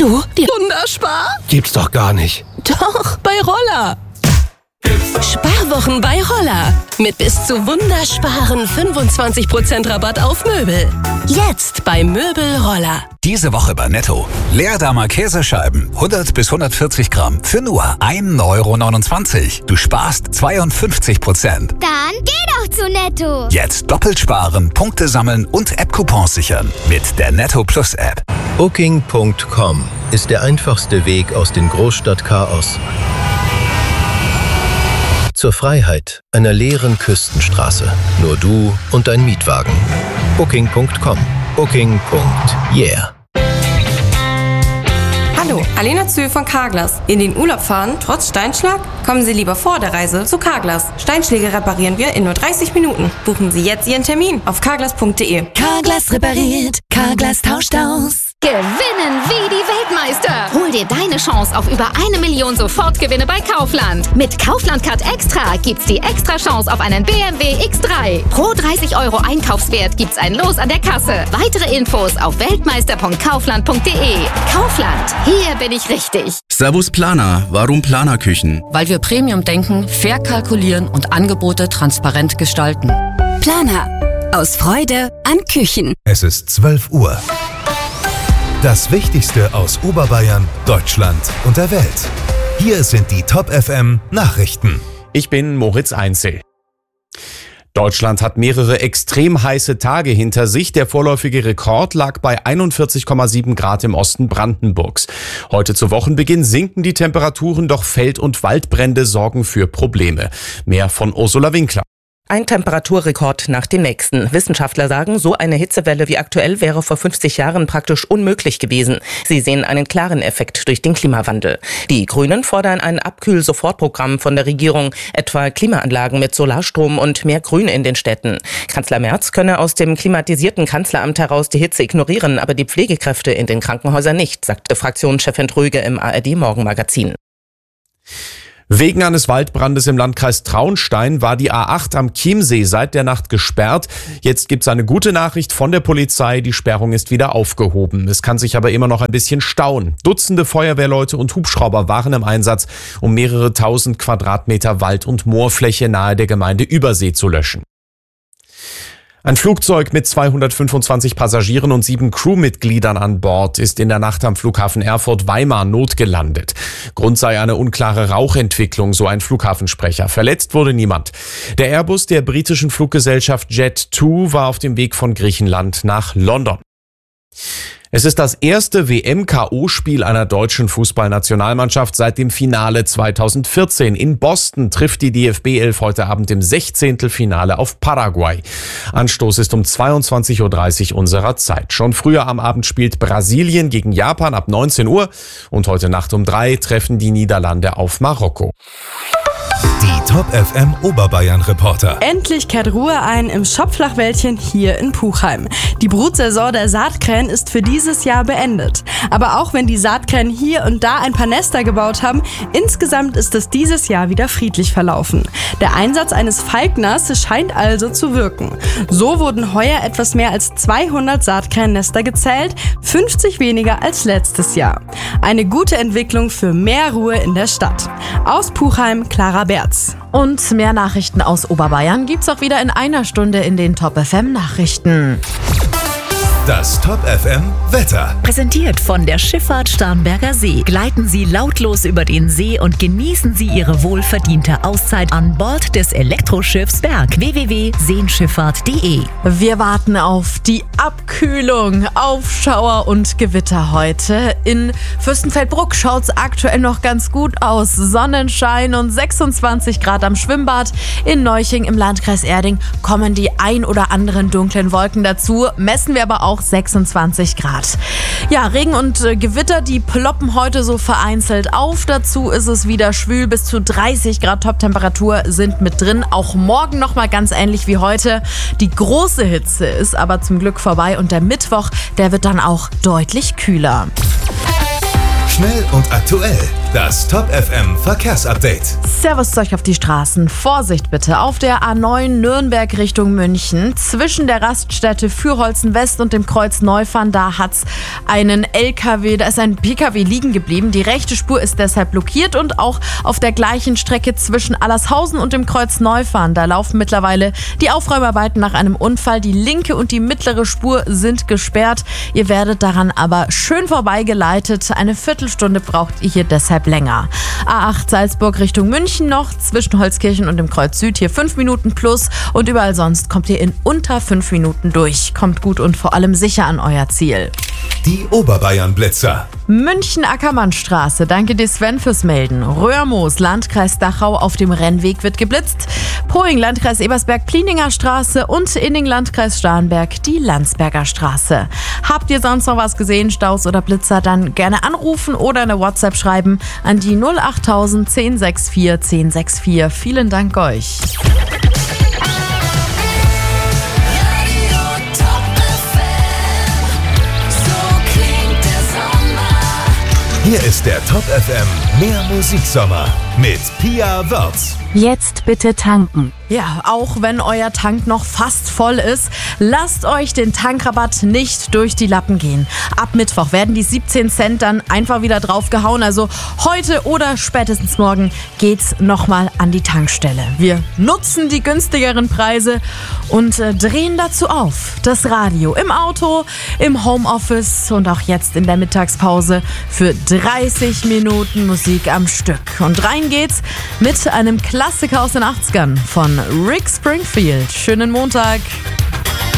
Du, die Wunderspar? Gibt's doch gar nicht. Doch, bei Roller. Sparwochen bei Roller. Mit bis zu wundersparen 25% Rabatt auf Möbel. Jetzt bei Möbel Roller. Diese Woche bei Netto. Leerdamer Käsescheiben, 100 bis 140 Gramm für nur 1,29 €. Du sparst 52%. Dann geh doch zu Netto. Jetzt doppelt sparen, Punkte sammeln und App-Coupons sichern mit der Netto Plus App. Booking.com ist der einfachste Weg aus dem Großstadtchaos zur Freiheit einer leeren Küstenstraße. Nur du und dein Mietwagen. Booking.com. Booking.yeah. Hallo, Alena Zühl von Carglass. In den Urlaub fahren, trotz Steinschlag? Kommen Sie lieber vor der Reise zu Carglass. Steinschläge reparieren wir in nur 30 Minuten. Buchen Sie jetzt Ihren Termin auf carglass.de. Carglass repariert, Carglass tauscht aus. Gewinnen wie die Weltmeister. Hol dir deine Chance auf über 1 Million Sofortgewinne bei Kaufland. Mit Kaufland Card Extra gibt's die extra Chance auf einen BMW X3. Pro 30 € Einkaufswert gibt's ein Los an der Kasse. Weitere Infos auf weltmeister.kaufland.de. Kaufland, hier bin ich richtig. Servus Planer, warum Planerküchen? Weil wir Premium denken, fair kalkulieren und Angebote transparent gestalten. Planer. Aus Freude an Küchen. Es ist 12 Uhr. Das Wichtigste aus Oberbayern, Deutschland und der Welt. Hier sind die Top FM Nachrichten. Ich bin Moritz Einzel. Deutschland hat mehrere extrem heiße Tage hinter sich. Der vorläufige Rekord lag bei 41,7 Grad im Osten Brandenburgs. Heute zu Wochenbeginn sinken die Temperaturen, doch Feld- und Waldbrände sorgen für Probleme. Mehr von Ursula Winkler. Ein Temperaturrekord nach dem nächsten. Wissenschaftler sagen, so eine Hitzewelle wie aktuell wäre vor 50 Jahren praktisch unmöglich gewesen. Sie sehen einen klaren Effekt durch den Klimawandel. Die Grünen fordern ein Abkühl-Sofortprogramm von der Regierung, etwa Klimaanlagen mit Solarstrom und mehr Grün in den Städten. Kanzler Merz könne aus dem klimatisierten Kanzleramt heraus die Hitze ignorieren, aber die Pflegekräfte in den Krankenhäusern nicht, sagte Fraktionschefin Tröge im ARD-Morgenmagazin. Wegen eines Waldbrandes im Landkreis Traunstein war die A8 am Chiemsee seit der Nacht gesperrt. Jetzt gibt's eine gute Nachricht von der Polizei. Die Sperrung ist wieder aufgehoben. Es kann sich aber immer noch ein bisschen stauen. Dutzende Feuerwehrleute und Hubschrauber waren im Einsatz, um mehrere tausend Quadratmeter Wald- und Moorfläche nahe der Gemeinde Übersee zu löschen. Ein Flugzeug mit 225 Passagieren und 7 Crewmitgliedern an Bord ist in der Nacht am Flughafen Erfurt-Weimar notgelandet. Grund sei eine unklare Rauchentwicklung, so ein Flughafensprecher. Verletzt wurde niemand. Der Airbus der britischen Fluggesellschaft Jet2 war auf dem Weg von Griechenland nach London. Es ist das erste WM-KO-Spiel einer deutschen Fußballnationalmannschaft seit dem Finale 2014. In Boston trifft die DFB-11 heute Abend im 16. Finale auf Paraguay. Anstoß ist um 22:30 Uhr unserer Zeit. Schon früher am Abend spielt Brasilien gegen Japan ab 19 Uhr und heute Nacht um 3 treffen die Niederlande auf Marokko. Die Top FM Oberbayern Reporter. Endlich kehrt Ruhe ein im Schopflachwäldchen hier in Puchheim. Die Brutsaison der Saatkrähen ist für dieses Jahr beendet. Aber auch wenn die Saatkrähen hier und da ein paar Nester gebaut haben, insgesamt ist es dieses Jahr wieder friedlich verlaufen. Der Einsatz eines Falkners scheint also zu wirken. So wurden heuer etwas mehr als 200 Saatkrähennester gezählt, 50 weniger als letztes Jahr. Eine gute Entwicklung für mehr Ruhe in der Stadt. Aus Puchheim, Clara Berz. Und mehr Nachrichten aus Oberbayern gibt's auch wieder in einer Stunde in den Top FM Nachrichten. Das Top FM Wetter. Präsentiert von der Schifffahrt Starnberger See. Gleiten Sie lautlos über den See und genießen Sie Ihre wohlverdiente Auszeit an Bord des Elektroschiffs Berg. www.seenschifffahrt.de. Wir warten auf die Abkühlung, auf Schauer und Gewitter heute. In Fürstenfeldbruck schaut's aktuell noch ganz gut aus. Sonnenschein und 26 Grad am Schwimmbad. In Neuching im Landkreis Erding kommen die ein oder anderen dunklen Wolken dazu. Messen wir aber auch 26 Grad. Ja, Regen und Gewitter, die ploppen heute so vereinzelt auf. Dazu ist es wieder schwül. Bis zu 30 Grad Toptemperatur sind mit drin. Auch morgen nochmal ganz ähnlich wie heute. Die große Hitze ist aber zum Glück vorbei und der Mittwoch, der wird dann auch deutlich kühler. Schnell und aktuell. Das Top FM Verkehrsupdate. Servus Zeug auf die Straßen. Vorsicht bitte auf der A9 Nürnberg Richtung München. Zwischen der Raststätte Fürholzen West und dem Kreuz Neufahren, da hat's einen LKW, da ist ein PKW liegen geblieben. Die rechte Spur ist deshalb blockiert und auch auf der gleichen Strecke zwischen Allershausen und dem Kreuz Neufahren, da laufen mittlerweile die Aufräumarbeiten nach einem Unfall. Die linke und die mittlere Spur sind gesperrt. Ihr werdet daran aber schön vorbeigeleitet. Eine Viertelstunde braucht ihr hier deshalb länger. A8 Salzburg Richtung München noch, zwischen Holzkirchen und dem Kreuz Süd hier 5 Minuten plus und überall sonst kommt ihr in unter 5 Minuten durch. Kommt gut und vor allem sicher an euer Ziel. Die Oberbayern-Blitzer. München-Ackermannstraße, danke dir Sven fürs Melden. Röhrmoos, Landkreis Dachau, auf dem Rennweg wird geblitzt. Poing, Landkreis Ebersberg-Plininger Straße und Inning, Landkreis Starnberg, die Landsberger Straße. Habt ihr sonst noch was gesehen, Staus oder Blitzer, dann gerne anrufen oder eine WhatsApp schreiben an die 08000 1064 1064. Vielen Dank euch. Hier ist der Top FM Mehr Musiksommer mit Pia Wörz. Jetzt bitte tanken. Ja, auch wenn euer Tank noch fast voll ist, lasst euch den Tankrabatt nicht durch die Lappen gehen. Ab Mittwoch werden die 17 Cent dann einfach wieder draufgehauen. Also heute oder spätestens morgen geht's nochmal an die Tankstelle. Wir nutzen die günstigeren Preise und drehen dazu auf. Das Radio im Auto, im Homeoffice und auch jetzt in der Mittagspause für 30 Minuten Musik am Stück. Und rein geht's mit einem Klassiker aus den 80ern von Rick Springfield. Schönen Montag.